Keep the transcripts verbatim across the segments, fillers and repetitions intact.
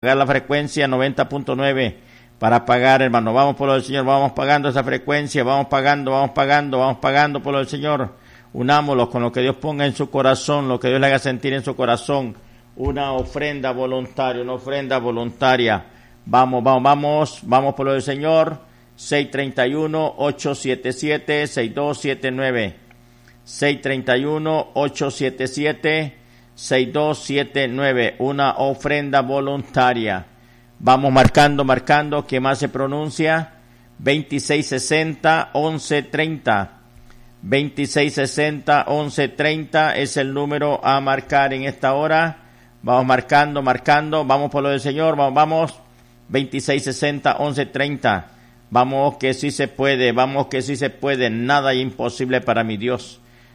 pagar la frecuencia noventa punto nueve para pagar, hermano. Vamos por lo del Señor, vamos pagando esa frecuencia, vamos pagando, vamos pagando, vamos pagando por lo del Señor. Unámoslo con lo que Dios ponga en su corazón, lo que Dios le haga sentir en su corazón. Una ofrenda voluntaria, una ofrenda voluntaria. Vamos, vamos, vamos, vamos por lo del Señor. seis tres uno, ocho siete siete, seis dos siete nueve. seis tres uno, ocho siete siete, seis dos siete nueve. Una ofrenda voluntaria. Vamos marcando, marcando. ¿Qué más se pronuncia? veintiséis sesenta, once treinta. veintiséis sesenta, once treinta es el número a marcar en esta hora. Vamos marcando, marcando. Vamos por lo del Señor. Vamos, vamos. veintiséis sesenta, once treinta. Vamos que sí se puede. Vamos que sí se puede. Nada hay imposible para mi Dios.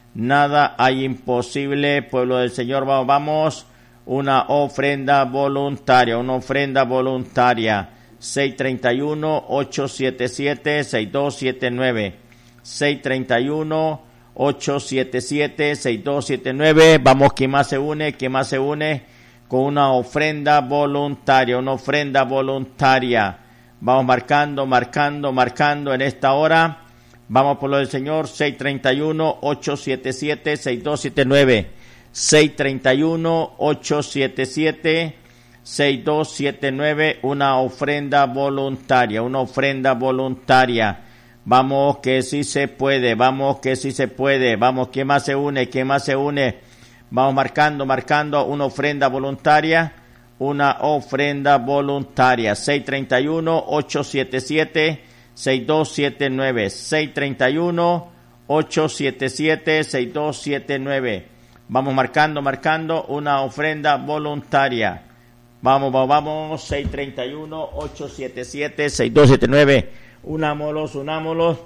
Nada hay imposible, pueblo del Señor. Vamos, vamos. Una ofrenda voluntaria. Una ofrenda voluntaria. seis tres uno, ocho siete siete, seis dos siete nueve. seis tres uno, ocho siete siete, seis dos siete nueve. Vamos, ¿quién más se une? ¿Quién más se une? Con una ofrenda voluntaria, una ofrenda voluntaria. Vamos marcando, marcando, marcando en esta hora. Vamos por lo del Señor. seis tres uno, ocho siete siete, seis dos siete nueve. seis tres uno, ocho siete siete, seis dos siete nueve. Una ofrenda voluntaria, una ofrenda voluntaria. Vamos que sí se puede, vamos que sí se puede. Vamos, ¿quién más se une? ¿Quién más se une? Vamos marcando, marcando una ofrenda voluntaria, una ofrenda voluntaria. seis tres uno, ocho siete siete, seis dos siete nueve. seis tres uno, ocho siete siete, seis dos siete nueve. Vamos marcando, marcando una ofrenda voluntaria. Vamos, vamos, vamos. seis tres uno, ocho siete siete, seis dos siete nueve. Unámoslos, unámoslos.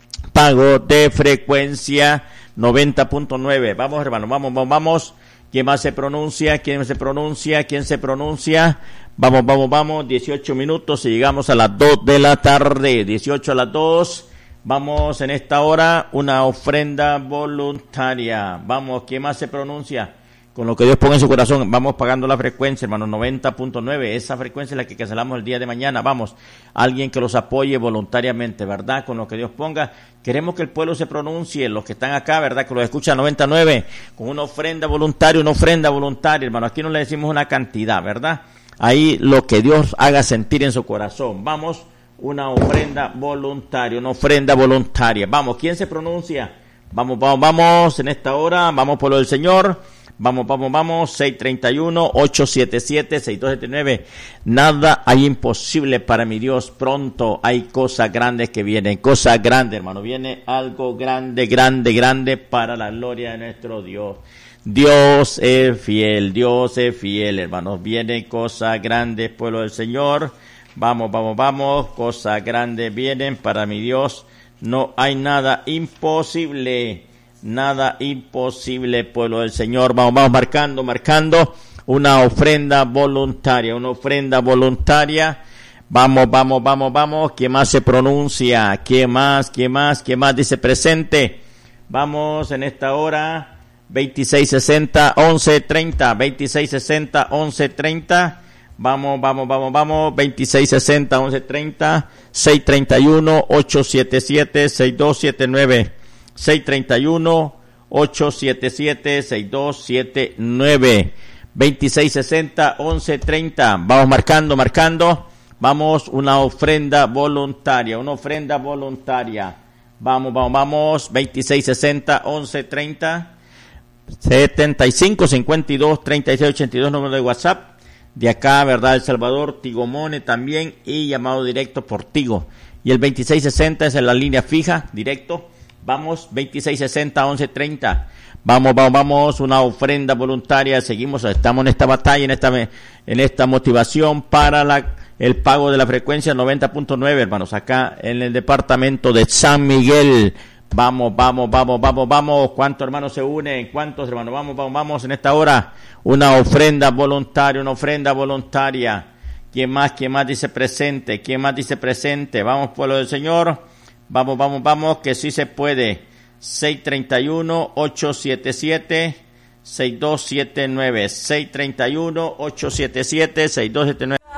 Pago de frecuencia noventa punto nueve. Vamos, hermano, vamos, vamos, vamos. ¿Quién más se pronuncia? ¿Quién se pronuncia? ¿Quién se pronuncia? Vamos, vamos, vamos. dieciocho minutos y llegamos a las dos de la tarde. dieciocho a las dos. Vamos en esta hora, una ofrenda voluntaria. Vamos, ¿quién más se pronuncia? Con lo que Dios ponga en su corazón, vamos pagando la frecuencia, hermano, noventa punto nueve. Esa frecuencia es la que cancelamos el día de mañana. Vamos, alguien que los apoye voluntariamente, ¿verdad? Con lo que Dios ponga. Queremos que el pueblo se pronuncie, los que están acá, ¿verdad? Que los escucha noventa y nueve, con una ofrenda voluntaria, una ofrenda voluntaria, hermano. Aquí no le decimos una cantidad, ¿verdad? Ahí lo que Dios haga sentir en su corazón. Vamos, una ofrenda voluntaria, una ofrenda voluntaria. Vamos, ¿quién se pronuncia? Vamos, vamos, vamos, en esta hora, vamos por lo del Señor. Vamos, vamos, vamos, seis tres uno, ocho siete siete, seis dos siete nueve. Nada hay imposible para mi Dios. Pronto hay cosas grandes que vienen, cosas grandes, hermano. Viene algo grande, grande, grande para la gloria de nuestro Dios. Dios es fiel, Dios es fiel, hermanos. Vienen cosas grandes, pueblo del Señor. Vamos, vamos, vamos, cosas grandes vienen para mi Dios. No hay nada imposible. Nada imposible, pueblo del Señor. Vamos, vamos marcando, marcando una ofrenda voluntaria, una ofrenda voluntaria. Vamos, vamos, vamos, vamos. ¿Quién más se pronuncia? ¿Quién más? ¿Quién más? ¿Quién más dice presente? Vamos en esta hora. veintiséis sesenta, once treinta. veintiséis sesenta, once treinta. Vamos, vamos, vamos, vamos. veintiséis sesenta, once treinta. seis tres uno, ocho siete siete, seis dos siete nueve. seis tres uno, ocho siete siete, seis dos siete nueve. veintiséis sesenta, once treinta. Vamos marcando, marcando. Vamos, una ofrenda voluntaria, una ofrenda voluntaria. Vamos, vamos, vamos. veintiséis sesenta, once treinta. setenta y cinco, cincuenta y dos, treinta y seis, ochenta y dos, número de WhatsApp. De acá, ¿verdad? El Salvador, Tigo Money también, y llamado directo por Tigo. Y el veintiséis sesenta es en la línea fija, directo. Vamos, veintiséis sesenta, once treinta. Vamos, vamos, vamos, una ofrenda voluntaria. Seguimos, estamos en esta batalla, en esta en esta motivación para la el pago de la frecuencia noventa punto nueve, hermanos, acá en el departamento de San Miguel. Vamos, vamos, vamos, vamos, vamos. ¿Cuántos hermanos se unen? ¿Cuántos hermanos? Vamos, vamos, vamos en esta hora. Una ofrenda voluntaria, una ofrenda voluntaria. ¿Quién más? ¿Quién más dice presente? ¿Quién más dice presente? Vamos, pueblo del Señor. Vamos, vamos, vamos, que sí se puede. seis tres uno, ocho siete siete, seis dos siete nueve. seis tres uno, ocho siete siete, seis dos siete nueve.